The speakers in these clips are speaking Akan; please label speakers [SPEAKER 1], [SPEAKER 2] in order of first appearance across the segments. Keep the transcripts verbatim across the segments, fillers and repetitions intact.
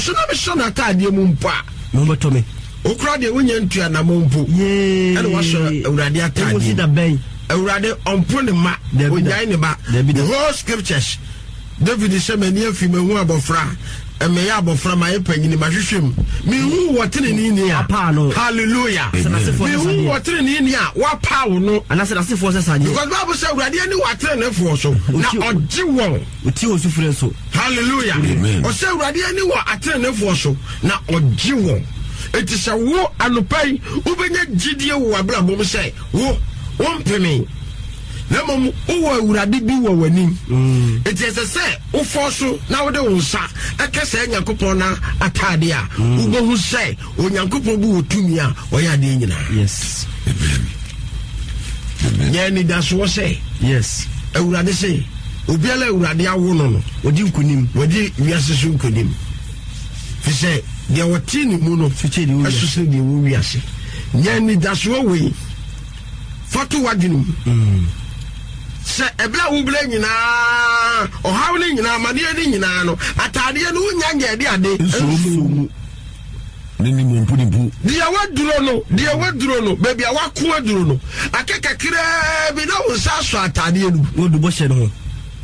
[SPEAKER 1] so na me so na taade mu mpa
[SPEAKER 2] no beto me
[SPEAKER 1] okra de wonya ntua na mompo
[SPEAKER 2] ye
[SPEAKER 1] ene wo so awurade ataade
[SPEAKER 2] mo si da ben
[SPEAKER 1] awurade ompo ne ma onyan ne ba the whole scriptures David is saying near fi me hu abofra e me ya abofra ma ye panyini ma hwehwem me hu wotene ni ni a hallelujah me hu wotene ni ni a wa pa wo no
[SPEAKER 2] anase da sefo se sanye
[SPEAKER 1] because Bible say awurade ani watre ne fo so na oji won
[SPEAKER 2] oti o sufre so
[SPEAKER 1] hallelujah o say awurade ani wa atre ne fo so na oji won eti se wo anopai ubenya gidie wo abra bom say wo won pemi na mom wo awurade bi wo wani eti ese se wo forso na wo de wonsa akese Nyankopon na atade a wo bohu se Onyankopon bu otumi a oya de nyina
[SPEAKER 2] yes
[SPEAKER 1] nya ni da so se
[SPEAKER 2] yes
[SPEAKER 1] awurade se obiala awurade awo no no odi nkonim wodi wiase so nkonim fi se de woti ni mu no fiche de wo asuse de wo wiase nya ni da so we fatu wadwinum mm se ebla wo bla nyina o hawo ni nyina amade ni nyina no atade no nyanya de ade
[SPEAKER 2] nsumu nini mompu ni bu
[SPEAKER 1] dia waduro no dia waduro no baby awako aduro no akeka kire bi na wo sa so atade no
[SPEAKER 2] wodu bo hye no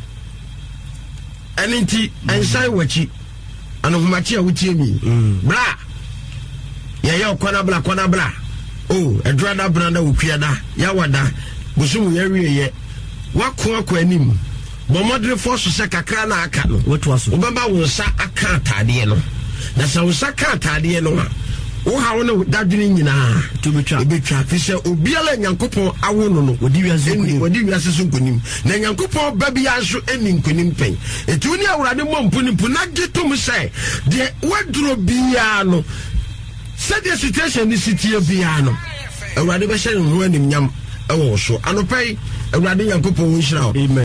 [SPEAKER 1] aninti ansai wachi anohumachi a wutie mi bra ya ya kwana bla kwana bla oh edura da branda wo kwiada ya wada bosumu ya wiye wako akwa anim bo modre force se kakra na aka no
[SPEAKER 2] wetu aso
[SPEAKER 1] obamba wonsa aka atade no na sa wonsa aka atade no a wo ha wona dadwene nyina
[SPEAKER 2] to betwa
[SPEAKER 1] betwa fi se obiala Nyankopon awo no no
[SPEAKER 2] wodi wiase nkonim
[SPEAKER 1] wodi wiase so nkonim na Nyankopon babia so eni nkonim pen etu ni awurade mompo ni pu na getom se de waduro bia no se de situation ni sitie bia no awurade be hye no anim nyam ewo so anopai awurade Nyankopon wo nhyira o
[SPEAKER 2] amen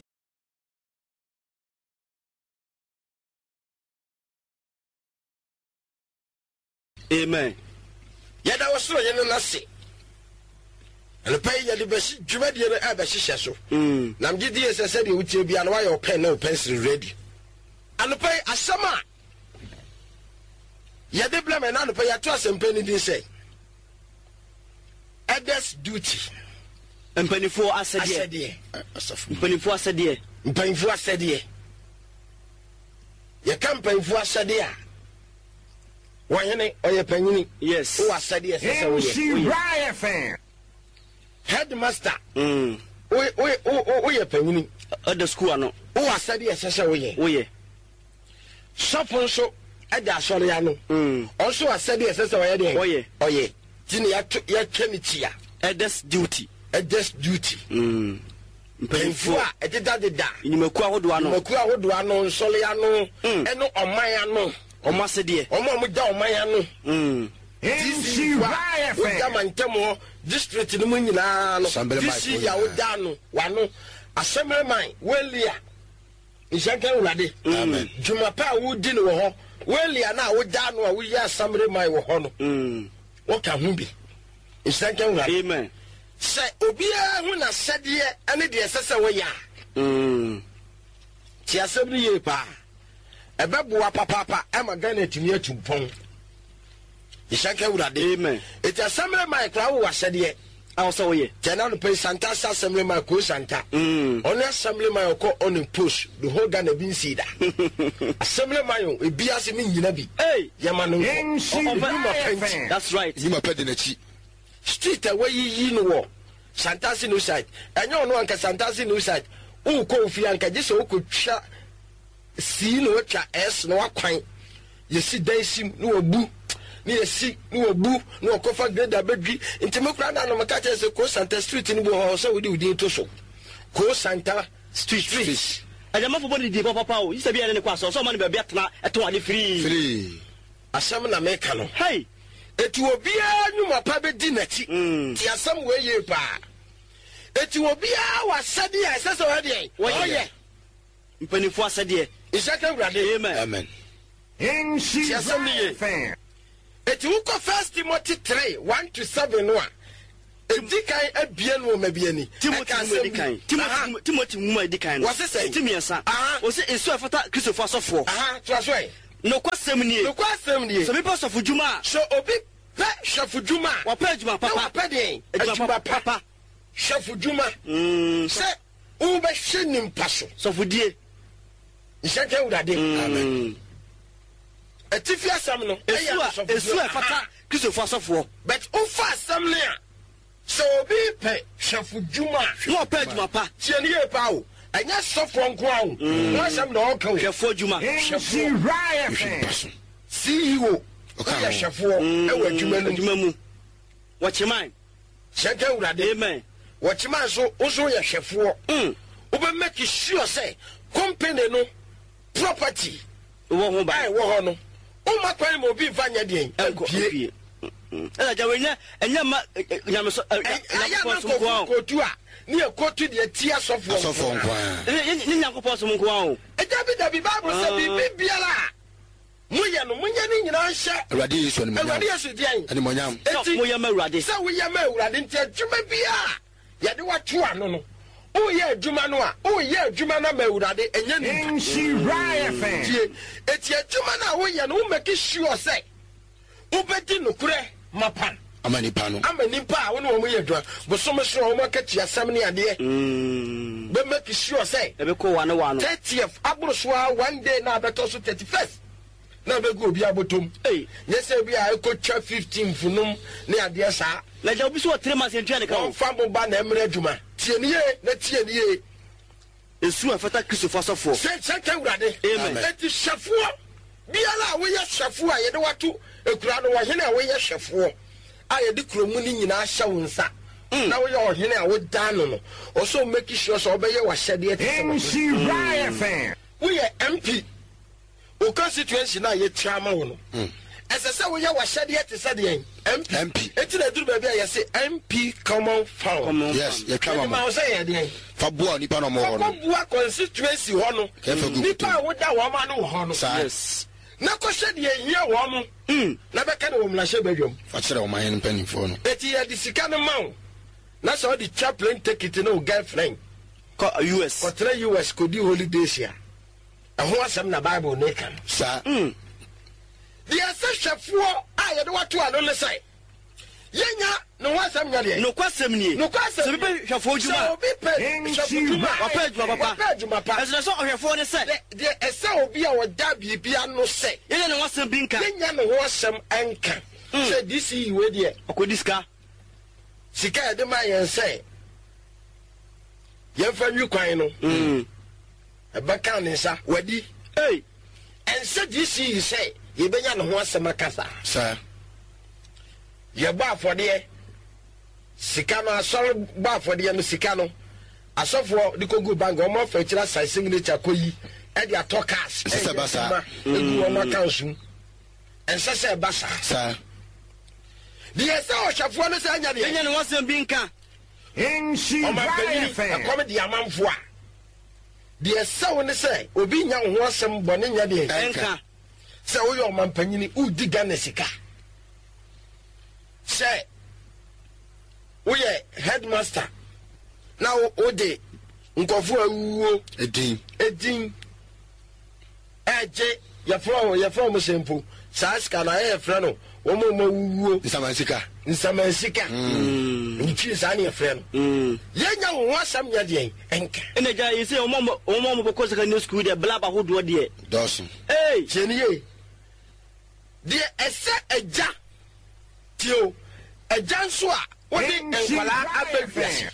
[SPEAKER 1] amen yada wasoro ye no nase anopai yade be dwumade no a be hye so mm nam gidi esese de wutie bia no wa yo pen na pencil ready anopai asama yade blame na anopai ya to asempe ni din say others duty
[SPEAKER 3] mpanifo asede mpanifo asede
[SPEAKER 1] mpanifo asede ya kampanifo asede a wanyene oye panyini
[SPEAKER 3] yes
[SPEAKER 1] o asede sese wo ye
[SPEAKER 3] fan
[SPEAKER 1] headmaster
[SPEAKER 3] mm
[SPEAKER 1] o o o ye panyini
[SPEAKER 3] other school ano
[SPEAKER 1] o asede sese wo ye
[SPEAKER 3] wo ye
[SPEAKER 1] shopon so ada asore ya no
[SPEAKER 3] mm
[SPEAKER 1] also asede sese wo ye de
[SPEAKER 3] wo ye
[SPEAKER 1] oye tini ya ya twani tia
[SPEAKER 3] others duty
[SPEAKER 1] others duty
[SPEAKER 3] mm
[SPEAKER 1] mpanifo a ededa deda
[SPEAKER 3] inimaku ahodo ano
[SPEAKER 1] inimaku ahodo ano nsole ano eno oman ano
[SPEAKER 3] omo asede
[SPEAKER 1] omo omo da oman ano
[SPEAKER 3] mm
[SPEAKER 1] disi wa uja mantemo district no nyina no disi ya uda no wano assembly man welia nsanka urade amen jumapa wudi no ho welia na uda no a wuyi assembly man wo ho no
[SPEAKER 3] mm
[SPEAKER 1] woka hu bi nsanka urade
[SPEAKER 3] amen
[SPEAKER 1] se obia hu na sede ene de sese wo ya
[SPEAKER 3] mm
[SPEAKER 1] ti assembly ye pa ebeboa papa e magana timi atumpon nsanka urade
[SPEAKER 3] amen
[SPEAKER 1] it assembly man kra wo wasede
[SPEAKER 3] also wo ye
[SPEAKER 1] tena no pay Santa assembly man ko Santa
[SPEAKER 3] mm
[SPEAKER 1] on assembly man ko on push the whole Ghana bin see da assembly man e bia se min nyina bi
[SPEAKER 3] hey
[SPEAKER 1] yama no
[SPEAKER 3] that's right
[SPEAKER 1] you ma pede na chi street away yi no wo Santa no side enyo no anka Santa no side u ko fi anka je se u ko twa si no twa s no akwan ye si dan sim no obu ni ye si no obu no kofa grade abedwi ntemekura na no maka che se ko Santa street ni bo ho so wudi wudi to so ko Santa street street
[SPEAKER 3] ajama fo body di papa o yisa bia ne kwa so so man be bia tena eto ade free
[SPEAKER 1] free asam na meka no
[SPEAKER 3] hey
[SPEAKER 1] etu obia nwuma pa be di nachi ti asam we ye pa etu obia wa sade ya sese wa de oye
[SPEAKER 3] mpanifo asade
[SPEAKER 1] isaka urade
[SPEAKER 3] amen
[SPEAKER 1] amen in she fan etu ko first Timothy three one to seven no a edikan abie no mabiani
[SPEAKER 3] Timothy edikan Timothy Timothy mu edikan no
[SPEAKER 1] wase say
[SPEAKER 3] timiensa o se esu afata Christopher sofo
[SPEAKER 1] aha to aso e
[SPEAKER 3] no kwasem nie
[SPEAKER 1] no kwasem nie
[SPEAKER 3] so me pass of juma
[SPEAKER 1] so obi pe chef juma
[SPEAKER 3] wa pa juma papa
[SPEAKER 1] wa pa den juma papa chef juma
[SPEAKER 3] mm
[SPEAKER 1] se u be hwe nimpa so
[SPEAKER 3] so fudie
[SPEAKER 1] nshake urade amen atifi asam no
[SPEAKER 3] esu esu fata Christopher asofo
[SPEAKER 1] but u fa asam ne a so obi pe chef juma
[SPEAKER 3] no pa juma pa
[SPEAKER 1] tie ne e pa o anya sofo nko awo no asam na o ka o
[SPEAKER 3] chefo juma
[SPEAKER 1] chefo C E O okay chefo e wa juma no
[SPEAKER 3] juma mu wachiman
[SPEAKER 1] shake urade
[SPEAKER 3] amen
[SPEAKER 1] wachiman so o so ye chefo mm o be make sure say company no property
[SPEAKER 3] wo ho ba
[SPEAKER 1] ai wo ho no o ma kwan mo bi vanya den
[SPEAKER 3] pie ela jawenya enya ma nyame so
[SPEAKER 1] aya ko ko tu a ni e ko tu de tia sofo
[SPEAKER 2] sofo nkwa
[SPEAKER 3] ni nyankopɔ so nkwa o
[SPEAKER 1] eja bi da bi bible say bi bibiala muye no munye ni nyina hye
[SPEAKER 2] awurade yesu ni
[SPEAKER 1] awurade yesu dian
[SPEAKER 2] ani monyam
[SPEAKER 3] mo yɛ ma awurade
[SPEAKER 1] sɛ wo yɛ ma awurade nti adwuma bia yɛde wato ano no o yɛ adwuma no a o yɛ adwuma na ma awurade enya ni
[SPEAKER 4] Nshira F M
[SPEAKER 1] tie eti adwuma na wo yɛ no wo make sure sɛ wo bedi nokure mapan
[SPEAKER 2] amani pano
[SPEAKER 1] amani pa wo no wo yɛ adwuma bosom so wo make tia sam ne ade
[SPEAKER 3] mm
[SPEAKER 1] be make sure sɛ
[SPEAKER 3] ebe ko wane wane
[SPEAKER 1] thirtieth abro so one day na beto so thirty-first na be go obi abotom
[SPEAKER 3] eh
[SPEAKER 1] nyese bi a ekotwa fifteen funum ne ade saa
[SPEAKER 3] na ja obi so three months entua ne ka o
[SPEAKER 1] fa bo ba na emre adwuma tie ne ye na tie ne ye
[SPEAKER 3] esu afata Christopher asofo
[SPEAKER 1] se se ka urade
[SPEAKER 3] amen
[SPEAKER 1] eti shefo biala wo ye shefo a ye de wato ekura no wo hene a wo ye shefo a ye de kromu ni nyina hye wo nsa na wo ye o hene a wo dan no no o so make sure so obeye wa hyede e tese
[SPEAKER 4] Nshira F M
[SPEAKER 1] wo ye M P o constituency na ye tiama wo no esese wo ye wa hyede e tese de M P
[SPEAKER 2] M P
[SPEAKER 1] eti na duru ba bia ye say M P common fund
[SPEAKER 2] yes ye twama
[SPEAKER 1] ma
[SPEAKER 2] mo
[SPEAKER 1] wo say ye de
[SPEAKER 2] fa bua nipa no mo ho no
[SPEAKER 1] bua constituency ho no nipa wo da wo ma no ho no
[SPEAKER 2] yes
[SPEAKER 1] na ko hyede ye hia wo mo na be ka na wo mla hye badwam
[SPEAKER 2] fa kire wo man pen fo no
[SPEAKER 1] eti ye di sika no ma wo na so di chaplain take it no girlfriend
[SPEAKER 3] ko U S
[SPEAKER 1] ko tre U S ko di holidays ya ho asem na bible ne kan
[SPEAKER 2] sa
[SPEAKER 1] mm the assessfo a ye de wato ano le sai yenya no wasam nya de
[SPEAKER 3] no kwasem nie
[SPEAKER 1] no kwasem
[SPEAKER 3] so be hwefo juma
[SPEAKER 1] so be pe hwefo juma
[SPEAKER 3] wa pa juma papa
[SPEAKER 1] pa juma pa
[SPEAKER 3] eso so hwefo ne se
[SPEAKER 1] de ese obi a woda bibia no se
[SPEAKER 3] yenya ne wasem bi nka
[SPEAKER 1] yenya no wasam anka se this yi we de
[SPEAKER 3] akodi sika
[SPEAKER 1] sika de ma yen se yen fa nwi kwan no mm e ba kan ne sa wadi
[SPEAKER 3] eh
[SPEAKER 1] en se this yi se ye benya no wasam akasa
[SPEAKER 2] sa
[SPEAKER 1] ye ba afode sika no asor ba afode no sika no asofo de kogu bank o mo fa kira sai signature koyi e de atokas
[SPEAKER 2] se se basa
[SPEAKER 1] egu o ma kansu en se se basa
[SPEAKER 2] sa
[SPEAKER 1] de ese o shafo no se anya de
[SPEAKER 3] yenya ne wasem bi nka
[SPEAKER 4] Nshira F M
[SPEAKER 1] come de amanfo a de ese wo ne se obi nya ho asem bone nya de
[SPEAKER 3] enka
[SPEAKER 1] se wo yo mampanyini u diga ne sika se wo ye headmaster na wo de nkofo awuo
[SPEAKER 2] edin
[SPEAKER 1] edin eje ya fro ya fro mo sempo sa ska na e fre no wo mo mo wuo
[SPEAKER 2] nsamansika
[SPEAKER 1] nsamansika mm nchi sa na e fre no mm yenya wo asam nya de enka
[SPEAKER 3] ene ja yise o mo o mo bo ko saka new school de blaba hodo de
[SPEAKER 2] dawson
[SPEAKER 1] eh cheniye de ese eja tio eja nso a wo de enkwala abafiase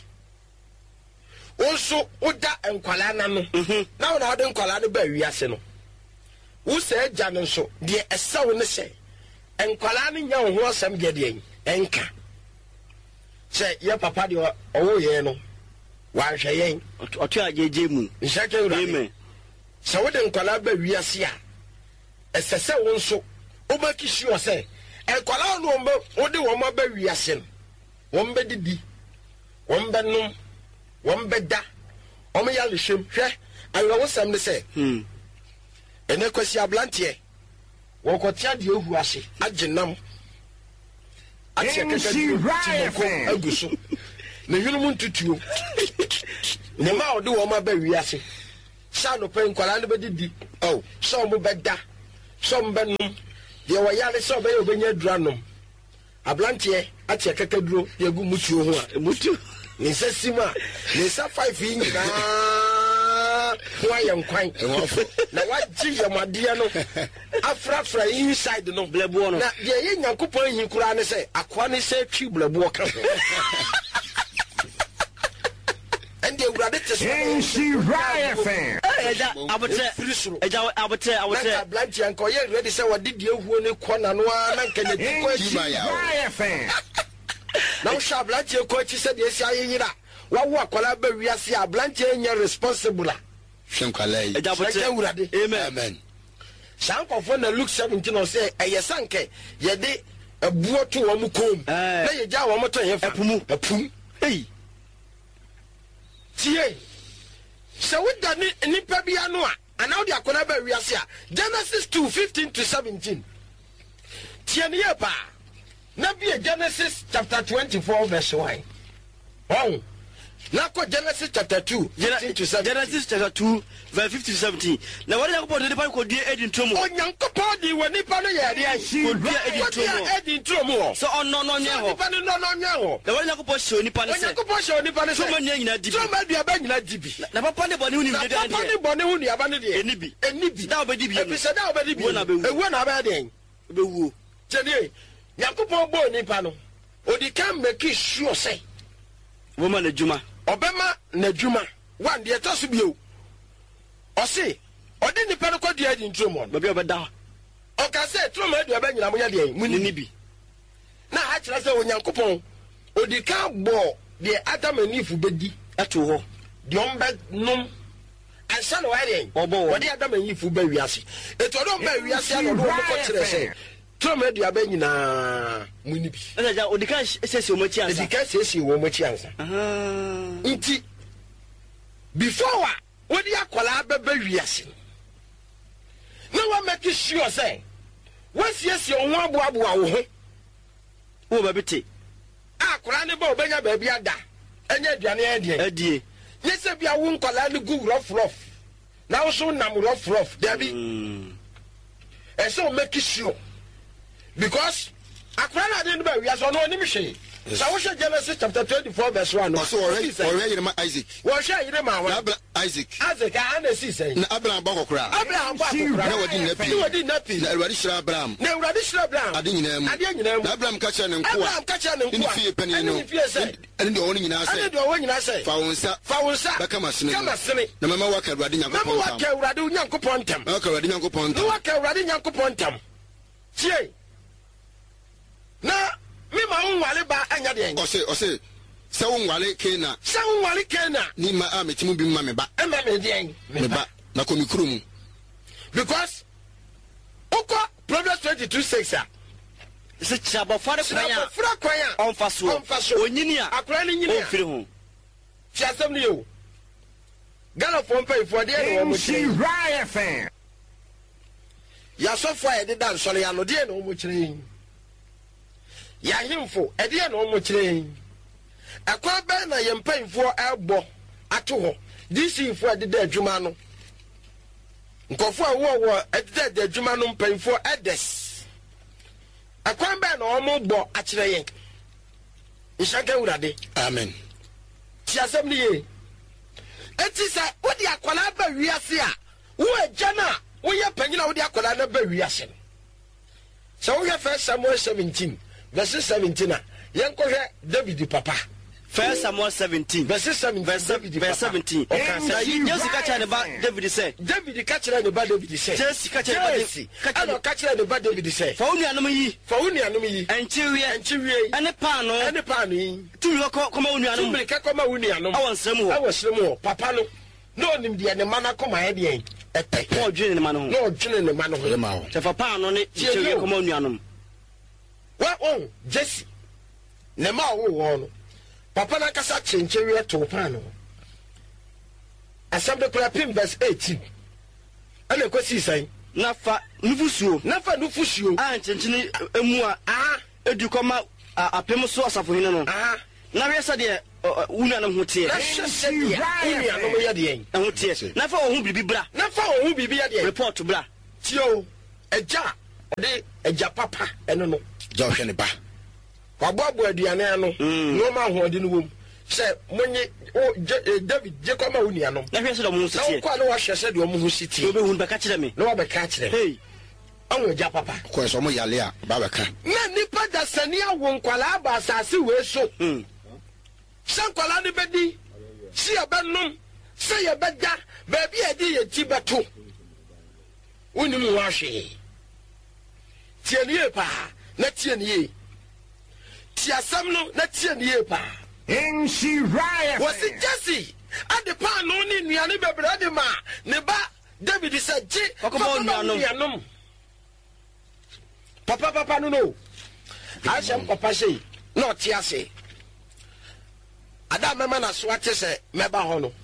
[SPEAKER 1] also oda enkwala na no na wo na ode enkwala no ba wiase no wo se eja no so de ese wo ne se enkwala no nya ho asam de de enka se ye papa de owo ye no wa hwe yen
[SPEAKER 3] otu ajeje mu
[SPEAKER 1] nshake ura
[SPEAKER 3] amen
[SPEAKER 1] se wo de enkwala ba wiase a ese se wo nso o ba kishi o se enkwala no mbe wo de wo ma ba wiase no wo mbe didi wo mbe num won beda o me yale hwem hwe ayo wo sam ne se hm ene kwasi ablante wo kotia de ohu ase agenam ati akaka aguso ne hwenu mu ntutuo ne ma ode wo ma ba wi ase sha no pe nkwala ne bedidi oh sha mo beda some benum ye wa yale so be obenya duranom ablantie atia kakaduro ye gu mutuo ho a mutu ni sesima ni sa five yi nyina wa yan kwan na wa ji yamade no afrafra inside no blebo no na ye ye Nyankopon hin kura ne se akwa ne se twi blebo ka and they were this
[SPEAKER 4] N C Riot fan.
[SPEAKER 3] Eja abote eja abote abote
[SPEAKER 1] blanche anko ye ready say what did you hu ne kona no na nkanya ti ko
[SPEAKER 4] N C Riot fan.
[SPEAKER 1] Now sha blanche ko chi say dey sia yira wa wo akola ba wiase a blanche nya responsible
[SPEAKER 2] hwem kwalai
[SPEAKER 3] eja abote
[SPEAKER 2] amen amen
[SPEAKER 1] sanko for na Luke seventeen o say eyesanke ye de abuo to wo mu kom na ye ja wo mo to ye fa
[SPEAKER 3] epumu
[SPEAKER 1] epum
[SPEAKER 3] hey
[SPEAKER 1] tie so we da ni pa bia no a ana odi akona ba wiase a Genesis two fifteen to seventeen tie ne ye pa na bia Genesis chapter twenty-four verse one oh na ko Genesis chapter two fifteen to seventeen
[SPEAKER 3] Genesis chapter two verse fifteen to seventeen na wale Nyankopon de pa ko die edin tromo
[SPEAKER 1] o Nyankopon di woni pa no ye de
[SPEAKER 3] ko die edin tromo
[SPEAKER 1] edin tromo
[SPEAKER 3] so onno no nye ho
[SPEAKER 1] pa no no nye ho
[SPEAKER 3] na wale Nyankopon se oni pa ne se
[SPEAKER 1] Nyankopon se oni pa ne se
[SPEAKER 3] so man nyina dibi
[SPEAKER 1] so man dia ba nyina dibi
[SPEAKER 3] na papa ne bone huni de de
[SPEAKER 1] na papa ne bone huni aba ne de
[SPEAKER 3] enibi
[SPEAKER 1] enibi
[SPEAKER 3] da obedi bi
[SPEAKER 1] e se da obedi bi
[SPEAKER 3] wo na be
[SPEAKER 1] wo na ba de
[SPEAKER 3] be wu
[SPEAKER 1] tene Nyankopon bo ni pa no odi kan make sure say
[SPEAKER 3] wo ma na juma
[SPEAKER 1] obema na dwuma wan de taso bio o se odi ni pa no ko dia di ntromo
[SPEAKER 3] ba bi obeda
[SPEAKER 1] o ka se tromo adu aba nyina mo ya de mu ni bi na ha kira se Onyankopon odi kan bo de Adam and Eve bedi
[SPEAKER 3] ato ho
[SPEAKER 1] de ombe num ansa no wa de
[SPEAKER 3] obo
[SPEAKER 1] odi Adam and Eve ba wiase eto do ba wiase a do mo ko kire se tromo adu aba nyina mu ni bi
[SPEAKER 3] na ja odi kan sesi o mo chi ansa
[SPEAKER 1] odi kan sesi o mo chi ansa
[SPEAKER 3] aha
[SPEAKER 1] nti before wa odi akola ba ba wiase na wa make sure say wasiesie o ho abo abo wo ho
[SPEAKER 3] wo ba bete
[SPEAKER 1] akora ne ba obenya ba bia da enya aduane adie
[SPEAKER 3] adie
[SPEAKER 1] nyese bia wo nkola ne gu rough rough na wo so nam rough rough there be and so make sure because akora na de ba wiase no onim hwe so wo hwe Genesis chapter twenty-four verse one no
[SPEAKER 2] so already already ma Isaac
[SPEAKER 1] wo hwe yire ma wa
[SPEAKER 2] Isaac
[SPEAKER 1] Isaac a na si say
[SPEAKER 2] na Abraham ba kokora
[SPEAKER 1] Abraham ba kokora
[SPEAKER 2] na wadi na pi
[SPEAKER 1] na wadi na pi
[SPEAKER 2] na Awurade shira Abraham
[SPEAKER 1] na Awurade shira Abraham
[SPEAKER 2] ade nyina mu
[SPEAKER 1] ade nyina mu
[SPEAKER 2] na Abraham ka kire ne nko
[SPEAKER 1] Abraham ka kire ne nko
[SPEAKER 2] ni fie pani no ade de woni nyina say
[SPEAKER 1] ade de woni nyina say
[SPEAKER 2] fa wonsa
[SPEAKER 1] fa wonsa
[SPEAKER 2] ba kama sene
[SPEAKER 1] kama sene
[SPEAKER 2] na mama wa ka Awurade Nyankopon
[SPEAKER 1] mama wa ka Awurade Nyankopon tam
[SPEAKER 2] wa ka Awurade Nyankopon tam
[SPEAKER 1] wa ka Awurade Nyankopon tam tie na me ma unwale ba anya de
[SPEAKER 2] o se o se se unwale Kena
[SPEAKER 1] se unwale Kena
[SPEAKER 2] ni ma a metimu bi ma me ba
[SPEAKER 1] e ma me de
[SPEAKER 2] me ba na ko mi kurum
[SPEAKER 1] because oko Proverbs twenty-two six a
[SPEAKER 3] se chaba fare kwanya
[SPEAKER 1] fara kwanya
[SPEAKER 3] on faso
[SPEAKER 1] on faso
[SPEAKER 3] onyini a
[SPEAKER 1] akora ni nyini
[SPEAKER 3] on firi ho
[SPEAKER 1] ti asem ni yo gala fo mpa ifo de no mo
[SPEAKER 4] N C Riot fan.
[SPEAKER 1] ya so fo e de dan so ya no de no mo kire ya himfo e de no mo kire akwa ba na ye mpa ifo ebo ato ho this ifo de da adwuma no nkofo a wo wo e de da adwuma no mpa ifo edes akwa ba na o mo bo a kire yen ishaka urade
[SPEAKER 2] amen
[SPEAKER 1] ti asem ni ye eti sa odi akwala ba wiase a wo agya na wo ye panyina wo di akwala na ba wiase so wo ye First Samuel seventeen verse seventeen a yen ko hwe David papa
[SPEAKER 3] First Samuel seventeen
[SPEAKER 1] verse seventeen
[SPEAKER 3] verse seventeen
[SPEAKER 1] okay
[SPEAKER 3] na Jesse ka kire ne ba David say
[SPEAKER 1] David ka kire ne ba David say
[SPEAKER 3] Jesse ka kire ba David
[SPEAKER 1] ano ka kire ne ba David say
[SPEAKER 3] fa unu anum yi
[SPEAKER 1] fa unu anum yi
[SPEAKER 3] enchiwie
[SPEAKER 1] enchiwie
[SPEAKER 3] ene pa no
[SPEAKER 1] ene pa no yi
[SPEAKER 3] tumi ko koma unu anum
[SPEAKER 1] tumi ka koma unu anum
[SPEAKER 3] awon srem ho
[SPEAKER 1] awon srem ho papa no no nim de ne mana koma ye de epe
[SPEAKER 3] ko dwene ne ma no
[SPEAKER 1] no dwene ne ma no ho
[SPEAKER 2] ma ho
[SPEAKER 3] se fa pa no ne enchiwie koma unu anum
[SPEAKER 1] wa on Jesse ne ma wo wo no papa na kasa chenchewe to pano asam de pim verse eighteen ana ko si sai
[SPEAKER 3] na fa nufusuo
[SPEAKER 1] na fa nufusuo
[SPEAKER 3] a chenchene emu a
[SPEAKER 1] ah
[SPEAKER 3] edu koma apem so asafo hene no
[SPEAKER 1] ah
[SPEAKER 3] na we se de unu na ho tie
[SPEAKER 1] na hwese de unu anom ye de en
[SPEAKER 3] na ho tie na fa wo hu bibi bra
[SPEAKER 1] na fa wo hu bibi ye de
[SPEAKER 3] report bra
[SPEAKER 1] tio Eja ode eja papa eno no.
[SPEAKER 2] Ja ohwe ne ba.
[SPEAKER 1] Wababo aduane no. No ma hoɔde no wom. Sɛ monye David Jacob ma woni ano.
[SPEAKER 3] Na hwɛ sɛ do mo sitie.
[SPEAKER 1] Na kwa no wahwɛ sɛ de ɔmo ho sitie.
[SPEAKER 3] Obe hu bɛka kyerɛ me.
[SPEAKER 1] Na wabɛka kyerɛ.
[SPEAKER 3] Hey.
[SPEAKER 1] Ɔmo eja papa.
[SPEAKER 2] Ko so mo yale a ba bɛka.
[SPEAKER 1] Na nipa da sani awo nkwala ba asase we so.
[SPEAKER 3] Mm.
[SPEAKER 1] Sɛ nkwala ne bedi. Si abenom. Sɛ ye beda. Baabi ade ye ti beto. Woni mu wahwe. Tie nie pa. Na tie nie. Tie asam no na tie nie pa.
[SPEAKER 4] In Shiraya.
[SPEAKER 1] Was it Jesse? At the pan no ni nuane bebre de ma. Ne ba David said, "Je, papa Papa papa no no. I shall papa say, no tia say. Ada mama na swate se meba ho no.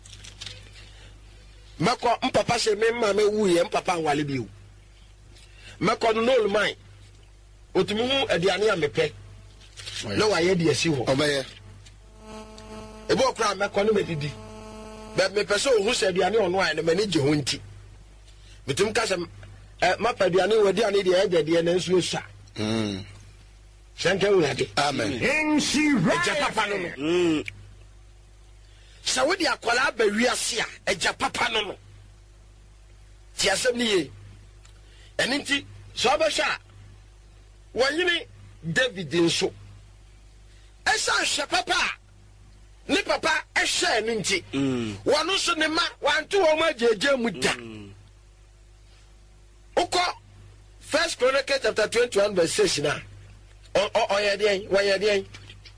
[SPEAKER 1] Mako mpapa se me ma me wu ye mpapa wale bi o. Mako no no man. Otumi hu aduane a mepe. No wa ye de asi ho.
[SPEAKER 2] Obaye.
[SPEAKER 1] Ebo kra meko no medidi. Be me pese o hu se aduane ono a ne mani je ho nti. Metum ka se eh mapa aduane wadi ane de e de na nsu esua.
[SPEAKER 2] Mm.
[SPEAKER 1] Thank you Lord.
[SPEAKER 2] Amen.
[SPEAKER 4] In
[SPEAKER 1] Eja papa no no.
[SPEAKER 3] Mm.
[SPEAKER 1] Sa wodi akwala ba wiase a eja papa no no. Ti asem ni ye. Eni nti so abasha wanyini David nso. Esa hwe papa ni papa ehwe ni nti. Wonu so ne ma wanto wo ma jeje mu da. Uko First Chronicles chapter twenty-one verse six na. O o ye dey, wa ye dey.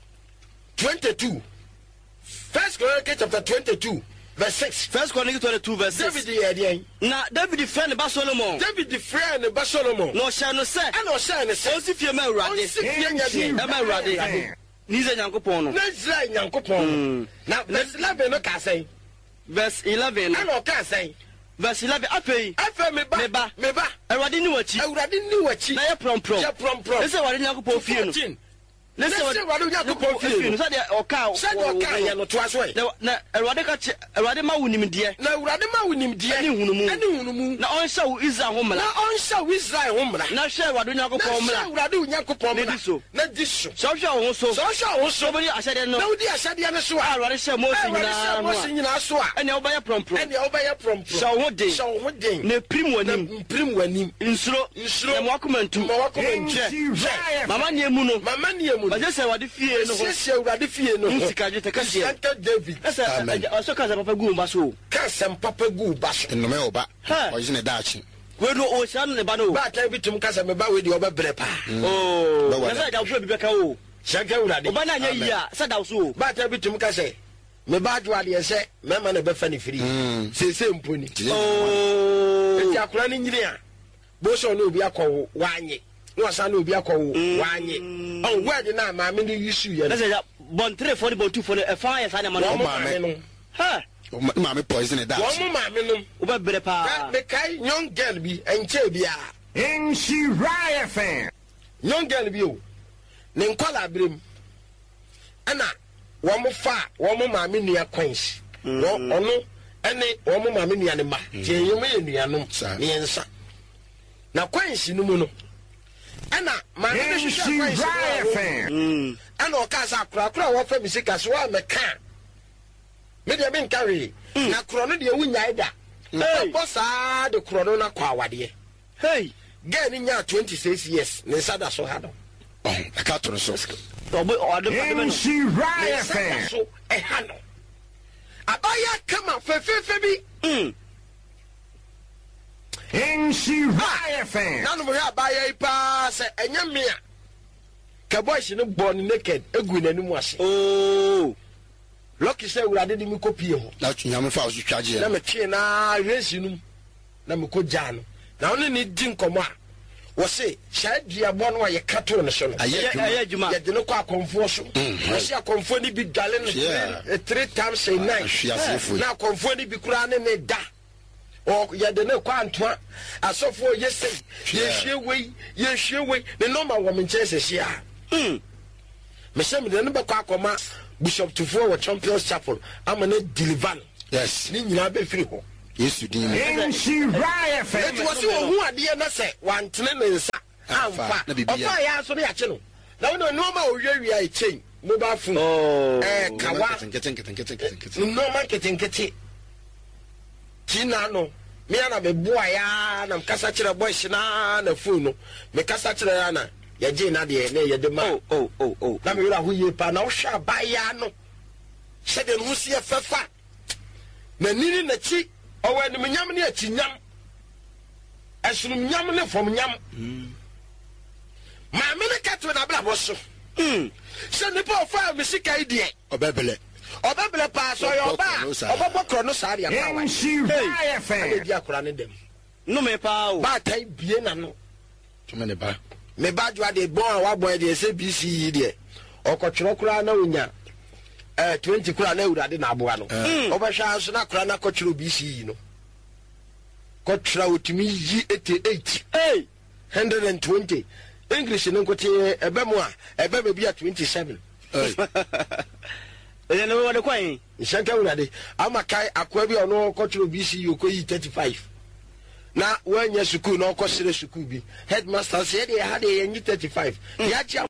[SPEAKER 1] twenty-two. First Chronicles chapter twenty-two verse six.
[SPEAKER 3] First Chronicles twenty-two verse six.
[SPEAKER 1] David ye dey.
[SPEAKER 3] Na David friend ba Solomon.
[SPEAKER 1] David the friend ba Solomon.
[SPEAKER 3] No sha no say.
[SPEAKER 1] And o sha ne say.
[SPEAKER 3] O si fie ma Awurade.
[SPEAKER 1] O si fie nya dey.
[SPEAKER 3] E ma Awurade. Ni ze Nyankopon no.
[SPEAKER 1] Na Israel Nyankopon. Na verse eleven no ka say.
[SPEAKER 3] Verse eleven.
[SPEAKER 1] And o ka say.
[SPEAKER 3] Verse eleven afei.
[SPEAKER 1] Afei me ba.
[SPEAKER 3] Me ba.
[SPEAKER 1] Me ba.
[SPEAKER 3] Awurade ni wachi.
[SPEAKER 1] Awurade ni wachi.
[SPEAKER 3] Na ye promprom.
[SPEAKER 1] Ye promprom.
[SPEAKER 3] Ese Awurade Nyankopon fie no.
[SPEAKER 1] Na se Awurade Nyankopon fie no.
[SPEAKER 3] Sa de o ka.
[SPEAKER 1] Sa de o ka ye no to aso e.
[SPEAKER 3] Na Awurade ka che Awurade ma wonim de.
[SPEAKER 1] Na Awurade ma wonim de.
[SPEAKER 3] Ani hunumu.
[SPEAKER 1] Ani hunumu.
[SPEAKER 3] Na on sha wo Israel ho mra.
[SPEAKER 1] Na on sha wo Israel ho mra.
[SPEAKER 3] Na hwe Awurade Nyankopon mra.
[SPEAKER 1] Na Awurade Nyankopon mra.
[SPEAKER 3] Na di so.
[SPEAKER 1] Na di so.
[SPEAKER 3] So hwe wo so.
[SPEAKER 1] So hwe wo so.
[SPEAKER 3] Bodi asade no.
[SPEAKER 1] Na odi asade no so a.
[SPEAKER 3] Awurade hwe Mose nyina.
[SPEAKER 1] Awurade hwe Mose nyina so a.
[SPEAKER 3] Ene obaye promprom.
[SPEAKER 1] Ene obaye promprom.
[SPEAKER 3] Sha wo den.
[SPEAKER 1] Sha wo den.
[SPEAKER 3] Na prim wanim.
[SPEAKER 1] Na prim wanim.
[SPEAKER 3] Nsuro.
[SPEAKER 1] Nsuro.
[SPEAKER 3] Na mwakomantu.
[SPEAKER 1] Mwakomantu.
[SPEAKER 3] Mama nie mu no.
[SPEAKER 1] Mama nie mu.
[SPEAKER 3] Ba je se Awurade fie no.
[SPEAKER 1] Se Awurade fie no.
[SPEAKER 3] Nsikaje te kase.
[SPEAKER 1] Santa David.
[SPEAKER 3] Esa aso kaza papa gu mba so.
[SPEAKER 1] Kasem papa gu ba so.
[SPEAKER 2] No me oba. O jine daachi.
[SPEAKER 3] We no o sha no ne ba no.
[SPEAKER 1] Ba ta bitum kasa me ba we de obabre pa.
[SPEAKER 3] Oh. Na sa da wo bi beka o.
[SPEAKER 1] Santa Awurade.
[SPEAKER 3] Oba na nya yi a sa da so.
[SPEAKER 1] Ba ta bitum kasa me ba do ade se me ma na be fa ni firi. Se se mponi.
[SPEAKER 3] Oh.
[SPEAKER 1] Eti akura ni nyiri a. Bo so no obi akọ wanye. No asa no obi akọ wanye. Oh word na ma me ni yisu ye.
[SPEAKER 3] Na sa bon three for the bon two for the fa ya sa na ma no. Ha.
[SPEAKER 2] Ma me poison that.
[SPEAKER 1] One ma me no.
[SPEAKER 3] Oba bere pa.
[SPEAKER 1] Me kai young girl bi enche bia.
[SPEAKER 4] In Shiraya fan.
[SPEAKER 1] Young girl bi o. Ne nkwala brem. Ana wo mo fa wo mo ma me nua queens. Wo ono ene wo mo ma me nua ne ma. Tie yem ye nua no. Ne ensa. Na queens no mu no. Ana ma me
[SPEAKER 4] In Shiraya fan.
[SPEAKER 1] Ana o ka sa kura kura wo fa misika so wa me kan. Me de me nkarwe. Na kuro no de wunya ida.
[SPEAKER 3] Hey.
[SPEAKER 1] Bossa de kuro no na kwa wade.
[SPEAKER 3] Hey.
[SPEAKER 1] Girl ni nya twenty-six years. Ne sada so ha do.
[SPEAKER 2] Oh, I can't turn so.
[SPEAKER 3] Obo o de pa
[SPEAKER 4] In Shiraya
[SPEAKER 1] So
[SPEAKER 4] fan.
[SPEAKER 1] e ha no. Abaya kama fe fe fe bi.
[SPEAKER 3] Mm.
[SPEAKER 4] In Shiraya fan.
[SPEAKER 1] Na no mo ya abaya ipa se enya me a. Ka boys no born naked egu nanimu ase.
[SPEAKER 3] Oh.
[SPEAKER 1] Lucky say we ade mi kopie ho.
[SPEAKER 2] Na tunya me fa o twaje.
[SPEAKER 1] Na me twe na race num. Na me ko gya no. Na one ni di nkomo a. Wo se sha duabo no ye kato ne so no.
[SPEAKER 3] Aye adwuma.
[SPEAKER 1] Ye de no kwa konfo so. Wo se akonfo ni bi dwale no three times a night. Na akonfo ni bi kura ne ne da. O ye de ne kwa antoa. Asofo ye sei. Ye hwe wei, ye hwe wei. Ne no ma wo me nche se hia.
[SPEAKER 3] Mm.
[SPEAKER 1] Me se me de ne be kwa akoma Bishop Tufo wa Champions Chapel. I'm going to deliver.
[SPEAKER 2] Yes.
[SPEAKER 1] Ni nyina be free ho. yesu din mu
[SPEAKER 4] Inshira F M.
[SPEAKER 1] eti wasi ohu ade na se wantene ne nsa amfa ofa ya so ne ya che no na wo no ma ohwe a echen mobile phone eh kawa
[SPEAKER 2] keten keten keten keten
[SPEAKER 1] no ma keten keten tina no me na be boa ya na mkasa kire boys na na phone no me kasa kire ya na ya je na de na ye de ma
[SPEAKER 3] oh oh oh oh
[SPEAKER 1] na me wura hu ye pa na wo hwa ba ya no se de no si efefa na nini na chi owe ni nyam ne achi nyam asunum nyam ne fom nyam ma me ne katwe na bla boso mm se ne pa ofa me sika idie
[SPEAKER 2] obebele
[SPEAKER 1] obebele pa so yo ba obobokro no sa dia pa wa
[SPEAKER 4] Inshira F
[SPEAKER 1] e
[SPEAKER 4] M.
[SPEAKER 1] di akura ne dem
[SPEAKER 3] no me pa o
[SPEAKER 1] ba tai bie na no
[SPEAKER 2] tuma ne ba
[SPEAKER 1] me ba jwa de bon a wa bon de se B C yi de okotwero kura na onya eh twenty kura na urade na aboa no obehwa so na kura na kotwero B C yi no kotwera otimi yi eighty-eight
[SPEAKER 3] hey
[SPEAKER 1] one hundred twenty English no kote ebe mu a ebe be bia twenty-seven
[SPEAKER 3] eh no wo de kwan
[SPEAKER 1] nsanka urade amakai akwa bi ono kotwero B C yi okoyi thirty-five na wanya sukuu na okosere sukuu bi headmaster say dey had dey thirty-five ya chi